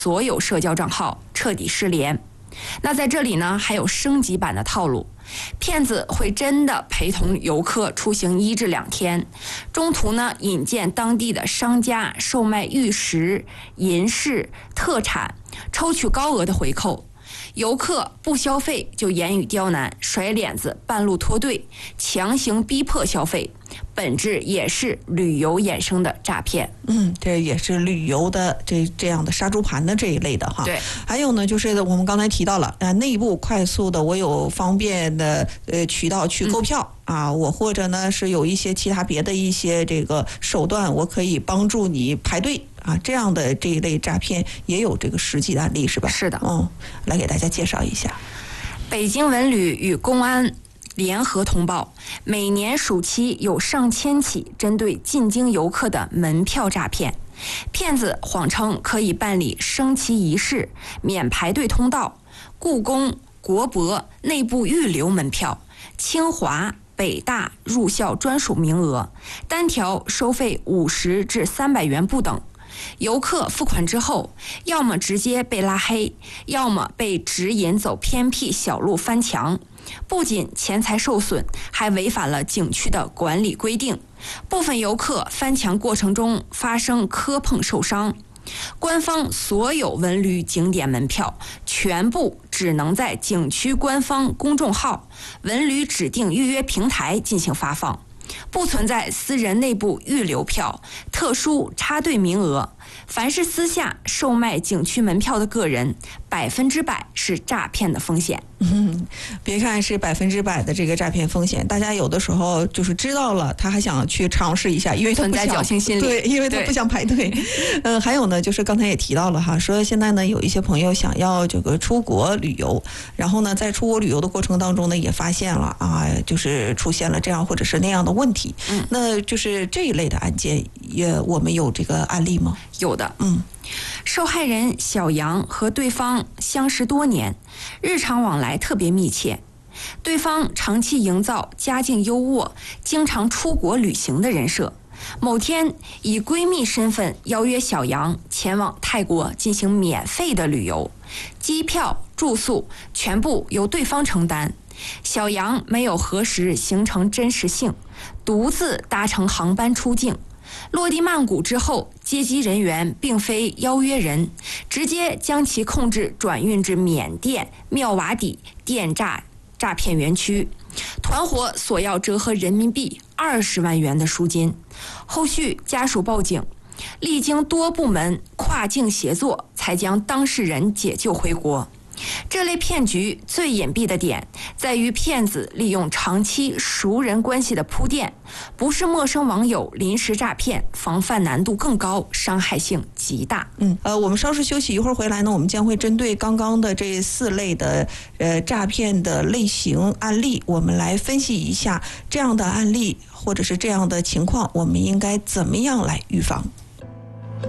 所有社交账号彻底失联。那在这里呢，还有升级版的套路，骗子会真的陪同游客出行1至2天，中途呢引荐当地的商家售卖玉石、银饰、特产，抽取高额的回扣。游客不消费就言语刁难、甩脸子、半路脱队，强行逼迫消费，本质也是旅游衍生的诈骗。 这也是旅游的这样的杀猪盘的这一类的哈。 对， 还有呢，就是我们刚才提到了内部快速的，我有方便的渠道去购票我或者呢是有一些其他别的一些这个手段，我可以帮助你排队这样的这一类诈骗也有这个实际的案例是吧？ 是的。 来给大家介绍一下。 北京文旅与公安联合通报，每年暑期有上千起针对进京游客的门票诈骗。骗子谎称可以办理升旗仪式、免排队通道、故宫、国博内部预留门票、清华、北大入校专属名额，单条收费50至300元不等。游客付款之后，要么直接被拉黑，要么被指引走偏僻小路翻墙。不仅钱财受损，还违反了景区的管理规定。部分游客翻墙过程中发生磕碰受伤。官方所有文旅景点门票全部只能在景区官方公众号、文旅指定预约平台进行发放，不存在私人内部预留票、特殊插队名额。凡是私下售卖景区门票的个人，100%是诈骗的风险。 别看是100%的这个诈骗风险，大家有的时候就是知道了，他还想去尝试一下，因为他不想存在侥幸心理。 对，因为他不想排队。还有呢，就是刚才也提到了哈，说现在呢有一些朋友想要这个出国旅游，然后呢在出国旅游的过程当中呢，也发现了就是出现了这样或者是那样的问题。那就是这一类的案件，我们有这个案例吗？ 有的。受害人小杨和对方相识多年，日常往来特别密切。对方长期营造家境优渥、经常出国旅行的人设。某天以闺蜜身份邀约小杨前往泰国进行免费的旅游，机票、住宿全部由对方承担。小杨没有核实行程真实性，独自搭乘航班出境。落地曼谷之后，接机人员并非邀约人，直接将其控制转运至缅甸妙瓦底电诈骗园区，团伙索要折合人民币20万元的赎金。后续家属报警，历经多部门跨境协作，才将当事人解救回国。这类骗局最隐蔽的点在于，骗子利用长期熟人关系的铺垫，不是陌生网友临时诈骗，防范难度更高，伤害性极大。 我们稍事休息，一会儿回来呢，我们将会针对刚刚的这4类的诈骗的类型案例，我们来分析一下这样的案例或者是这样的情况，我们应该怎么样来预防。